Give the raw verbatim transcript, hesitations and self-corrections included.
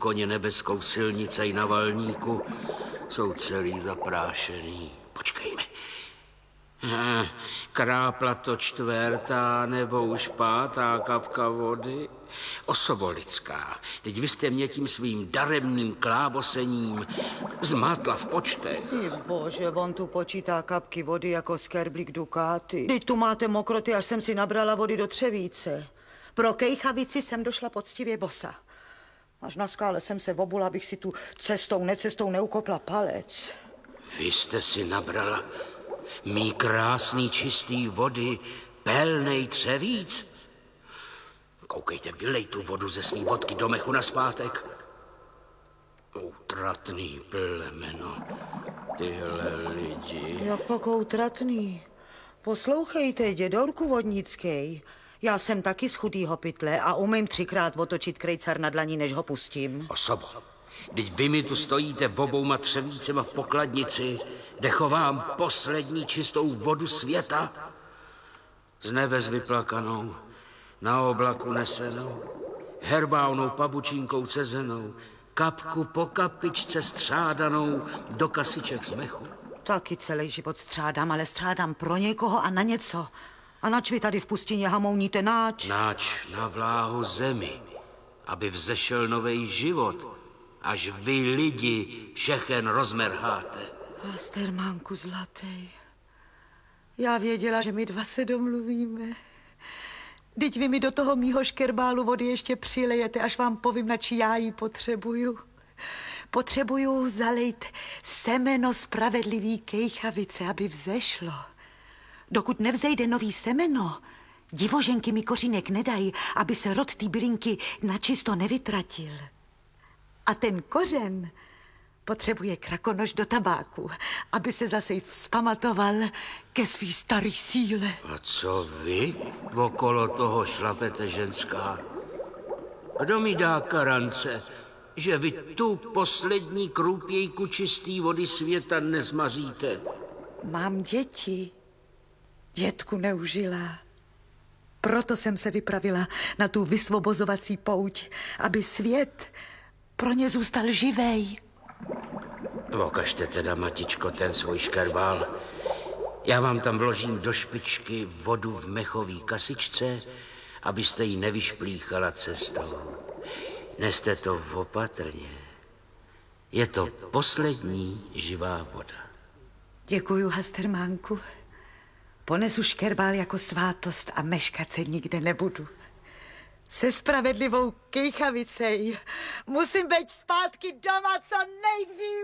Koně nebeskou silnice i na Valníku jsou celý zaprášený. Počkejme. Hm, krápla to čtvrtá nebo už pátá kapka vody? Osobo lidská, teď vy jste mě tím svým daremným klábosením zmátla v počtech. Ty bože, on tu počítá kapky vody jako skerblík dukáty. Teď tu máte mokroty, až jsem si nabrala vody do třevíce. Pro kejchavici jsem došla poctivě bosa. Až na skále jsem se obula, abych si tu cestou, necestou neukopla palec. Vy jste si nabrala mý krásný čistý vody pelnej třevíc? Koukejte, vylej tu vodu ze svý bodky do mechu nazpátek. Utratný plemeno, tyhle lidi. Jak pak utratný? Poslouchejte, dědorku vodnický. Já jsem taky z chudýho pytle a umím třikrát otočit krejcar na dlaní, než ho pustím. Osobo, teď vy mi tu stojíte v obouma třevícema v pokladnici, kde chovám poslední čistou vodu světa. Z nebe vyplakanou, na oblaku nesenou, herbávnou pabučínkou cezenou, kapku po kapičce střádanou do kasiček z mechu. Taky celý život střádám, ale střádám pro někoho a na něco. A nač vy tady v pustině hamouníte náč? Náč na vláhu zemi, aby vzešel novej život, až vy lidi všechen rozmerháte. Hastermánku zlatý, já věděla, že my dva se domluvíme. Vždyť vy mi do toho mýho škerbálu vody ještě přilejete, až vám povím, na čí já ji potřebuju. Potřebuju zalejt semeno spravedlivý kejchavice, aby vzešlo. Dokud nevzejde nový semeno, divoženky mi kořínek nedají, aby se rod té bylinky načisto nevytratil. A ten kořen potřebuje krakonoš do tabáku, aby se zase vzpamatoval ke svý starý síle. A co vy okolo toho šlapete, ženská? Kdo mi dá karance, že vy tu poslední krůpějku čistý vody světa nezmaříte? Mám děti. Dětku neužila. Proto jsem se vypravila na tu vysvobozovací pouť, aby svět pro ně zůstal živej. Okažte teda, matičko, ten svůj škerbál. Já vám tam vložím do špičky vodu v mechový kasičce, abyste ji nevyšplíchala cestou. Neste to opatrně. Je to poslední živá voda. Děkuju, Hastermánku. Ponesu škerbál jako svátost a meškat se nikde nebudu. Se spravedlivou kejchavicej musím být zpátky doma co nejdřív.